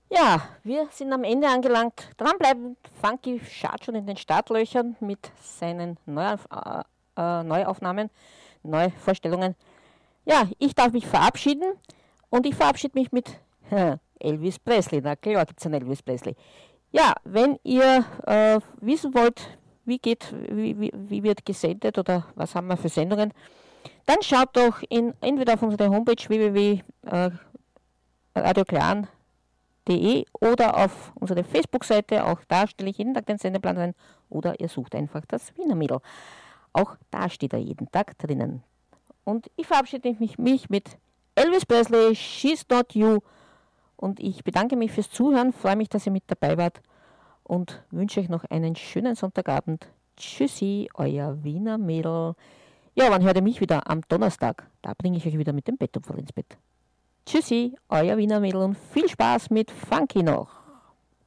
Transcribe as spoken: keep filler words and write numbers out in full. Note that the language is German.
Ja, wir sind am Ende angelangt. Dranbleiben, Funky schaut schon in den Startlöchern mit seinen Neuauf äh, äh, Neuaufnahmen, Neuvorstellungen. Ja, ich darf mich verabschieden und ich verabschiede mich mit Elvis Presley. Na klar gibt es einen Elvis Presley. Ja, wenn ihr äh, wissen wollt, wie geht, wie, wie, wie wird gesendet oder was haben wir für Sendungen, dann schaut doch in, entweder auf unsere Homepage w w w punkt radioklan punkt de oder auf unsere Facebook-Seite. Auch da stelle ich jeden Tag den Sendeplan rein. Oder ihr sucht einfach das Wiener Mädel. Auch da steht er jeden Tag drinnen. Und ich verabschiede mich, mich mit Elvis Presley, She's Not You. Und ich bedanke mich fürs Zuhören, freue mich, dass ihr mit dabei wart und wünsche euch noch einen schönen Sonntagabend. Tschüssi, euer Wiener Mädel. Ja, wann hört ihr mich wieder? Am Donnerstag. Da bringe ich euch wieder mit dem Bettopfer ins Bett. Tschüssi, euer Wiener Mädel und viel Spaß mit Funky noch.